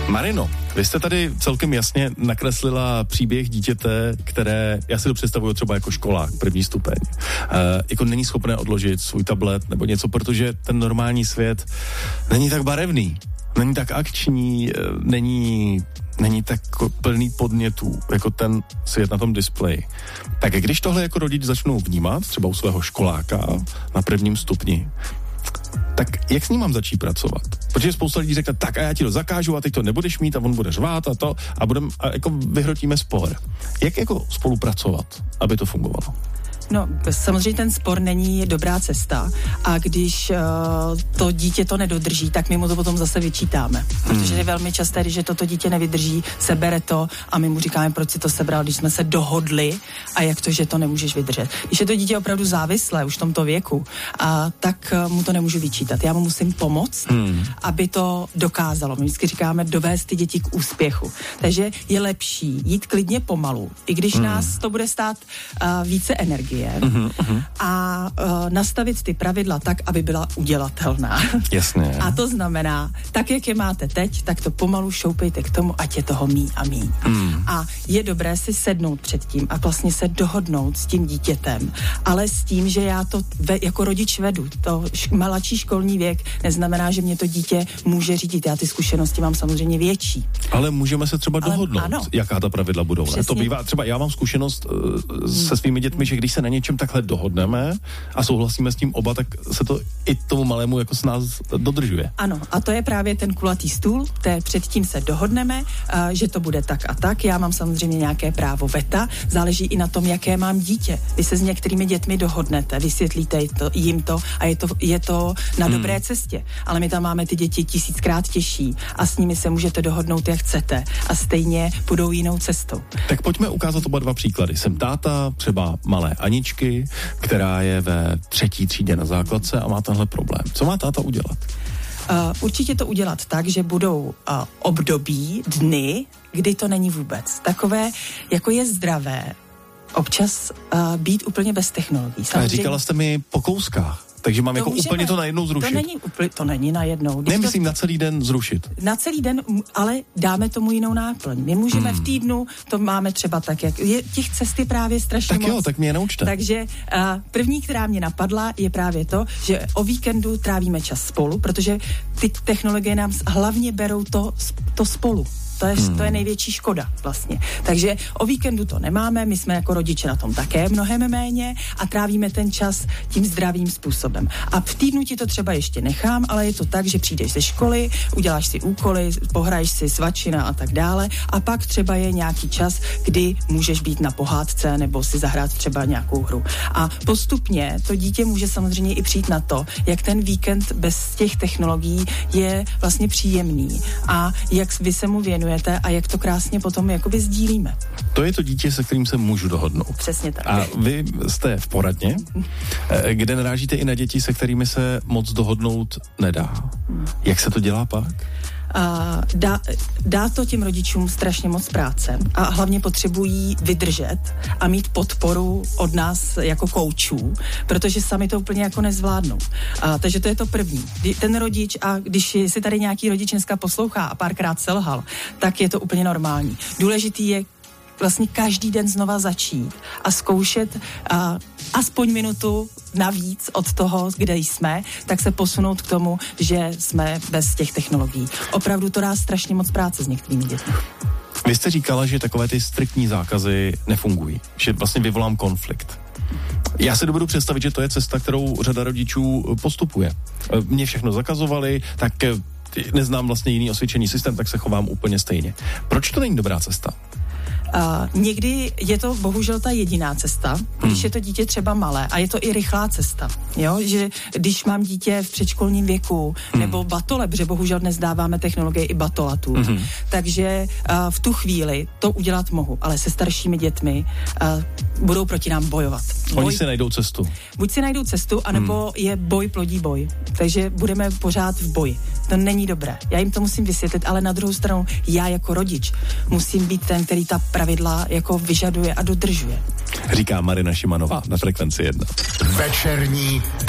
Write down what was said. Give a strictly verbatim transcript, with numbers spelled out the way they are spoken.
Marino, vy jste tady celkem jasně nakreslila příběh dítěte, které, já si to představuju třeba jako školák, první stupeň, e, jako není schopné odložit svůj tablet nebo něco, protože ten normální svět není tak barevný, není tak akční, není, není tak plný podnětů, jako ten svět na tom displeji. Tak když tohle jako rodič začnou vnímat, třeba u svého školáka na prvním stupni, tak jak s ním mám začít pracovat? Protože spousta lidí řekne, tak a já ti to zakážu a teď to nebudeš mít a on bude řvát a to a, budem, a jako vyhrotíme spor. Jak jako spolupracovat, aby to fungovalo? No, samozřejmě ten spor není dobrá cesta a když uh, to dítě to nedodrží, tak my mu to potom zase vyčítáme. Protože je velmi časté, že toto dítě nevydrží, sebere to a my mu říkáme, proč si to sebral, když jsme se dohodli a jak to, že to nemůžeš vydržet. Když je to dítě opravdu závislé už v tomto věku, a, tak uh, mu to nemůžu vyčítat. Já mu musím pomoct, hmm. aby to dokázalo. My vždycky říkáme dovést ty děti k úspěchu. Takže je lepší jít klidně pomalu, i když hmm. nás to bude stát uh, více energie. Uhum, uhum. A uh, nastavit ty pravidla tak, aby byla udělatelná. Jasně. A to znamená, tak jak je máte teď, tak to pomalu šoupejte k tomu, ať je toho míň a míň. Mm. A je dobré si sednout před tím a vlastně se dohodnout s tím dítětem, ale s tím, že já to ve, jako rodič vedu. To š- mladší školní věk neznamená, že mě to dítě může řídit. Já ty zkušenosti mám samozřejmě větší. Ale můžeme se třeba ale, dohodnout, ano. jaká ta pravidla budou. Ne? To bývá, třeba já mám zkušenost uh, se svými dětmi, že když se na něčem takhle dohodneme a souhlasíme s tím oba, tak se to i tomu malému jako s nás dodržuje. Ano, a to je právě ten kulatý stůl, té předtím se dohodneme, uh, že to bude tak a tak. Já mám samozřejmě nějaké právo veta, záleží i na tom, jaké mám dítě. Vy se s některými dětmi dohodnete, vysvětlíte to, jim to a je to, je to na hmm. dobré cestě. Ale my tam máme ty děti tisíckrát těžší a s nimi se můžete dohodnout, jak chcete a stejně půjdou jinou cestou. Tak pojďme ukázat oba dva příklady. Jsem táta, třeba malé Aničky, která je ve třetí třídě na základce a má tenhle problém. Co má táta udělat? Uh, určitě to udělat tak, že budou uh, období, dny, kdy to není vůbec. Takové, jako je zdravé, občas uh, být úplně bez technologií. Ale říkala jste mi po kouskách. Takže mám to jako můžeme, úplně to najednou zrušit. To není, úplně, to není najednou. Nemyslím to, na celý den zrušit. Na celý den, ale dáme tomu jinou náplň. My můžeme hmm. v týdnu, to máme třeba tak, jak je těch cest je právě strašně tak moc. Tak jo, tak mě je naučte. Takže uh, první, která mě napadla, je právě to, že o víkendu trávíme čas spolu, protože ty technologie nám hlavně berou to, to spolu. To je, hmm. to je největší škoda vlastně. Takže o víkendu to nemáme, my jsme jako rodiče na tom také mnohem méně a trávíme ten čas tím zdravým způsobem. A v týdnu ti to třeba ještě nechám, ale je to tak, že přijdeš ze školy, uděláš si úkoly, pohraješ si svačina a tak dále a pak třeba je nějaký čas, kdy můžeš být na pohádce nebo si zahrát třeba nějakou hru. A postupně to dítě může samozřejmě i přijít na to, jak ten víkend bez těch technologií je vlastně příjemný a jak vy se mu věnujete a jak to krásně potom jakoby sdílíme. To je to dítě, se kterým se můžu dohodnout. Přesně tak. A vy jste v poradně, kde narážíte i na děti, se kterými se moc dohodnout nedá. Jak se to dělá pak? A dá, dá to těm rodičům strašně moc práce a hlavně potřebují vydržet a mít podporu od nás jako koučů, protože sami to úplně jako nezvládnou. A, takže to je to první. Ten rodič, a když si tady nějaký rodič dneska poslouchá a párkrát selhal, tak je to úplně normální. Důležitý je vlastně každý den znova začít a zkoušet a, aspoň minutu navíc od toho, kde jsme, tak se posunout k tomu, že jsme bez těch technologií. Opravdu to dá strašně moc práce s některými dětmi. Vy jste říkala, že takové ty striktní zákazy nefungují, že vlastně vyvolám konflikt. Já si dovedu představit, že to je cesta, kterou řada rodičů postupuje. Mě všechno zakazovali, tak neznám vlastně jiný osvědčený systém, tak se chovám úplně stejně. Proč to není dobrá cesta? Uh, někdy je to bohužel ta jediná cesta, když hmm. je to dítě třeba malé a je to i rychlá cesta, jo, že když mám dítě v předškolním věku hmm. nebo batole, protože bohužel dnes dáváme technologie i batolatů, hmm. takže uh, v tu chvíli to udělat mohu, ale se staršími dětmi uh, budou proti nám bojovat. Oni Boj, si najdou cestu. Buď si najdou cestu, anebo hmm. je boj plodí boj, takže budeme pořád v boji. To není dobré. Já jim to musím vysvětlit, ale na druhou stranu já jako rodič musím být ten, který ta pravidla jako vyžaduje a dodržuje. Říká Marina Šimanová na Frekvenci jedna. Večerní